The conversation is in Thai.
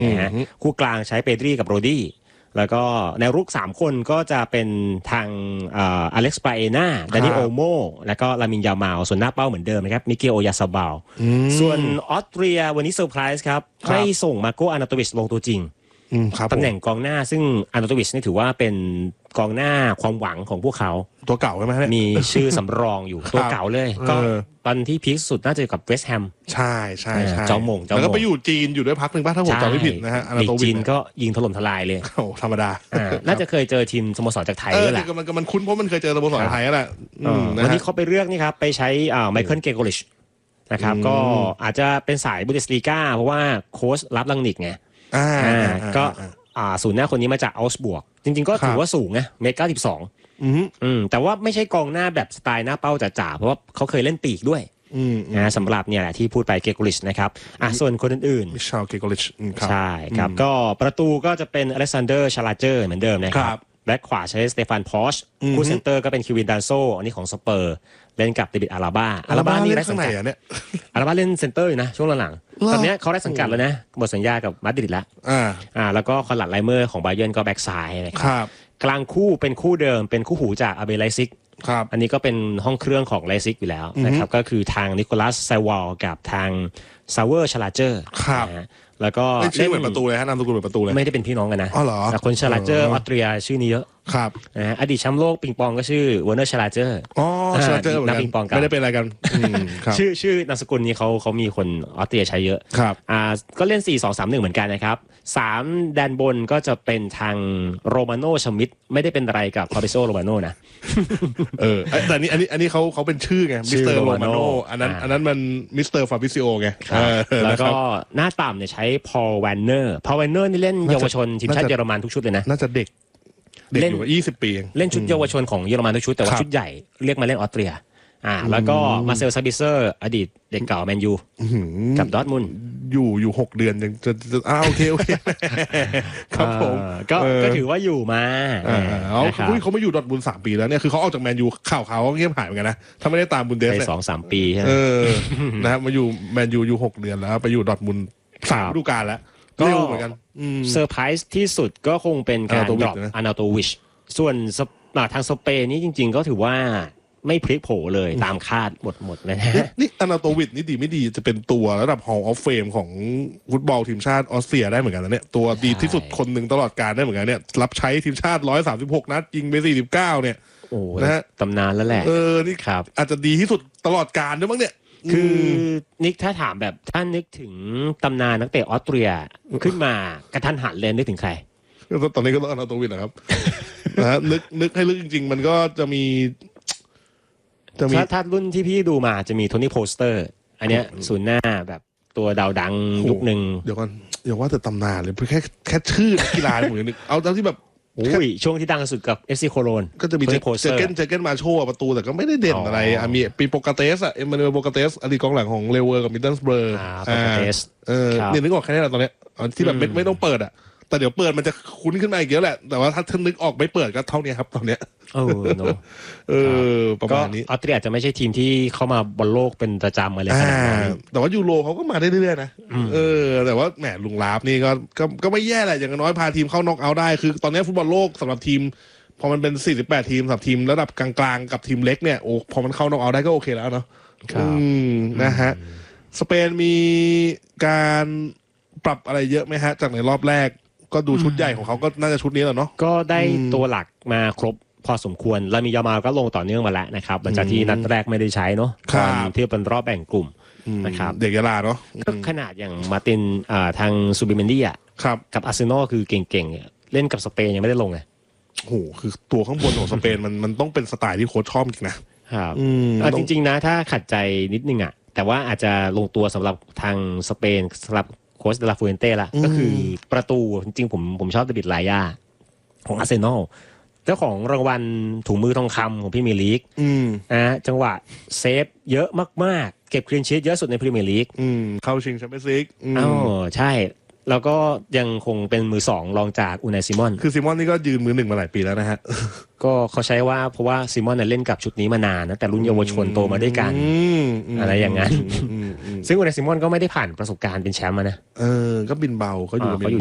นะฮะคู่กลางใช้เปดรีกับโรดี้แล้วก็แนวรุก3คนก็จะเป็นทางอเล็กซ์ปาเอน่าดานิโอโมแล้วก็ลามินยามาลส่วนหน้าเป้าเหมือนเดิมนะครับมิเกลโอยาซาบาลส่วนออสเตรียวันนี้เซอร์ไพรส์ครับไม่ส่งมาโกอานาโตวิชลงตัวจริงตำแหน่งกองหน้าซึ่งอานาโตวิชนี่ถือว่าเป็นกองหน้าความหวังของพวกเขาตัวเก่าใช่ไหมมีชื่อสำรองอยู่ตัวเก่าเลยก็ตอนที่พีคสุดน่าจะกับเวสต์แฮมใช่ใช่จอมงแล้วก็ไปอยู่จีนอยู่ด้วยพักหนึ่งป่ะถ้าผมจำไม่ผิดนะฮะอานาโตวิชจีนก็ยิงถล่มทลายเลยโอ้ธรรมดาน่าจะเคยเจอทีมสโมสรจากไทยด้วยแหละมันคุ้นเพราะมันเคยเจอสโมสรไทยแหละวันนี้เขาไปเลือกนี่ครับไปใช้ไมเคิลเกโกลิชนะครับก็อาจจะเป็นสายบุนเดสลีกาเพราะว่าโค้ชรับลังนิกไงก็ศูนย์หน้าคนนี้มาจากอัลส์บวกจริงๆก็ถือว่าสูงนะ1.92 แต่ว่าไม่ใช่กองหน้าแบบสไตล์หน้าเป้าจ๋าๆเพราะว่าเขาเคยเล่นปีกด้วยนะสำหรับเนี่ยแหละที่พูดไปเกโกลิชนะครับส่วนคนอื่นๆมิชาลเกโกลิชใช่ครับก็ประตูก็จะเป็นอเล็กซานเดอร์ชาลาเจอร์เหมือนเดิมนะครับแบ็คขวาใช้สเตฟานพอชคู่เซนเตอร์ก็เป็นคิวินดันโซอันนี้ของสเปอร์เล่นกับเดวิดอาราบ้านี่ได้สังกัดเนี่ยอาราบ้าเล่นเซนเตอร์อยู่นะช่วงหลังๆตอนนี้เขาได้สังกัดแล้วนะหมดสัญญากับมาดริดแล้วแล้วก็คอนหลัดไลเมอร์ของบาเยิร์นก็แบ็คซ้ายนะครับกลางคู่เป็นคู่เดิมเป็นคู่หูจากอาเบไลซิกอันนี้ก็เป็นห้องเครื่องของไลซิกอยู่แล้วนะครับก็คือทางนิโคลัสไซวอลกับทางซาวเวอร์ชลาเจอร์แล้วก็ชื่อเหมือนประตูเลยฮะนามสกุลเหมือนประตูเลยไม่ได้เป็นพี่น้องกันนะอ๋อเหรอคนชลาเจอร์ออสเตรียชื่อนี้เยอะครับอดีตแชมป์โลกปิงปองก็ชื่อวอร์เนอร์ชลาเจอร์ชลาเจอร์นักปิงปองกันไม่ได้เป็นอะไรกันชื่อนามสกุลนี้เขามีคนออสเตรียใช้เยอะครับก็เล่น 4-2-3-1 เหมือนกันนะครับ3แดนบนก็จะเป็นทางโรมาโนชมิดไม่ได้เป็นอะไรกับฟาบิโซโรมาโนนะแต่อันนี้เขาเป็นชื่อไงมิสเตอร์โรมาโนอันนั้นมันมิสเตอร์ฟาบิซิโอไงแล้วก็หน้าต่ำเนี่ยใช้พอลแวนเนอร์นี่เล่นเยาวชนทีมชาติเยอรมันทุกชุดเลยนะน่าจะเด็กอยู่20 ปีเล่นชุดเยาวชนของเยอรมันทุกชุดแต่ว่าชุดใหญ่เรียกมาเล่นออสเตรียแล้วก็มาเซลซาบิเซอร์อดีตเด็กเก่าแมนยูกับดอร์ทมุนด์อยู่6 เดือนยังจะโอเคครับผมก็ถือว่าอยู่มาเขาไม่อยู่ดอร์ทมุนด์3 ปีแล้วเนี่ยคือเขาออกจากแมนยูข่าวเขาเงียบหายเหมือนกันนะถ้าไม่ได้ตามบุนเดส 2-3 ปีใช่ไหมนะครับมาอยู่แมนยูอยู่6 เดือนแล้วไปอยู่ดอร์ทมุนด์3 ฤดูกาลแล้วก็เหมือนกันเซอร์ไพรส์ที่สุดก็คงเป็นการดรอปอานาโตวิชส่วนทางสเปนนี่จริงๆก็ถือว่าไม่พลิกโผเลยตามคาดหมดเลยนี่อานาโตวิชนี่ดีไม่ดีจะเป็นตัวระดับ Hall of Fame ของฟุตบอลทีมชาติออสเตรียได้เหมือนกันนะเนี่ยตัวดีที่สุดคนหนึ่งตลอดกาลได้เหมือนกันเนี่ยรับใช้ทีมชาติ136 นัดยิงไป49เนี่ยโอ้นะฮะตำนานแล้วแหละนี่อาจจะดีที่สุดตลอดกาลด้วยมั้งเนี่ยคือนิกถ้าถามแบบท่านนึกถึงตำนานนักเตะออสเตรียขึ้นมากระทันหันเลยนึกถึงใครตอนนี้ก็ต้องอานาโตวิชนะครับนะนึกให้ลึกจริงๆมันก็จะมีถ้ารุ่นที่พี่ดูมาจะมีโทนี่โพสเตอร์อันเนี้ยศูนย์หน้าแบบตัวดาวดังยุคหนึ่งเดี๋ยวก่อนอย่าว่าแต่ตำนานเลยแค่ชื่อกีฬาเหมือนนึกเอาตามที่แบบช่วงที่ดังสุดกับ FC โคโลนก็จะมีเจเกนมาโชประตูแต่ก็ไม่ได้เด่นอะไรมีปีโปกาเตสเอมานูเอลโปกาเตสอดีตกองหลังของเลเวอร์กับมิดเดิลสเบอร์เนี่ยนึกออกแค่นี้แหละตอนนี้ที่แบบไม่ต้องเปิดแต่เดี๋ยวเปิดมันจะคุ้นขึ้นมาอีกเยอะแหละแต่ว่าถ้านึกออกไม่เปิดก็เท่านี้ครับตอนเนี้ยประมาณนี้ออสเตรียจะไม่ใช่ทีมที่เข้ามาบอลโลกเป็นประจำอะไรขนาดนั้นแต่ว่ายูโรเขาก็มาได้เรื่อยๆนะแต่ว่าแหมลุงลาบนี่ก็ไม่แย่แหละอย่างน้อยพาทีมเข้าน็อกเอาท์ได้คือตอนนี้ฟุตบอลโลกสำหรับทีมพอมันเป็น48 ทีมสำหรับทีมระดับกลางๆกับทีมเล็กเนี่ยโอ้พอมันเข้าน็อกเอาท์ได้ก็โอเคแล้วเนาะนะฮะสเปนมีการปรับอะไรเยอะไหมฮะจากในรอบแรกก็ดูชุดใหญ่ของเขาก็น่าจะชุดนี้แหละเนาะก็ได้ตัวหลักมาครบพอสมควรลามิยามาก็ลงต่อเนื่องมาแล้วนะครับหลังจากที่นัดแรกไม่ได้ใช้เนาะตอนที่เป็นรอบแบ่งกลุ่มนะครับเด็กยาลาเนาะก็ขนาดอย่างมาตินทางซูบิเมนดี้กับอาร์เซนอลคือเก่งๆเล่นกับสเปนยังไม่ได้ลงไงโอ้โหคือตัวข้างบนของสเปนมันต้องเป็นสไตล์ที่โค้ชชอบจริงนะครับจริงๆนะถ้าขัดใจนิดนึงแต่ว่าอาจจะลงตัวสำหรับทางสเปนสำหรับโค้ชเดลาฟูเอนเต้ละก็คือประตูจริงๆผมชอบเดวิดลายาของอาร์เซนอลเจ้าของรางวัลถุงมือทองคำของพรีเมียร์ลีกจังหวะเซฟเยอะมากๆเก็บคลีนชีทเยอะสุดในพรีเมียร์ลีกเข้าชิงแชมเปี้ยนส์ลีกใช่แล้วก็ยังคงเป็นมือสองรองจากอูนายซิมอนคือซิมอนนี่ก็ยืนมือหนึ่งมาหลายปีแล้วนะฮะก็เขาใช้ว่าเพราะว่าซิมอนเล่นกับชุดนี้มานานนะแต่รุ่นเยาวชนโตมาด้วยกันอะไรอย่างนั้นซึ่งอูนายซิมอนก็ไม่ได้ผ่านประสบการณ์เป็นแชมป์นะก็บินเบาเขาอยู่